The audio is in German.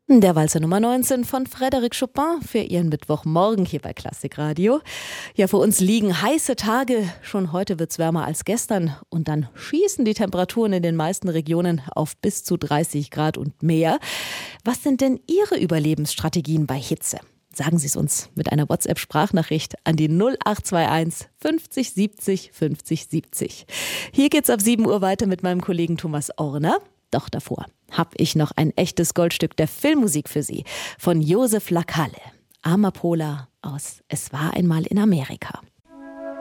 Der Walzer Nummer 19 von Frédéric Chopin für Ihren Mittwochmorgen hier bei Klassikradio. Ja, vor uns liegen heiße Tage. Schon heute wird's wärmer als gestern. Und dann schießen die Temperaturen in den meisten Regionen auf bis zu 30 Grad und mehr. Was sind denn Ihre Überlebensstrategien bei Hitze? Sagen Sie es uns mit einer WhatsApp-Sprachnachricht an die 0821 50 70 50 70. Hier geht's ab 7 Uhr weiter mit meinem Kollegen Thomas Orner. Doch davor habe ich noch ein echtes Goldstück der Filmmusik für Sie von Joseph Lacalle. Amapola aus Es war einmal in Amerika.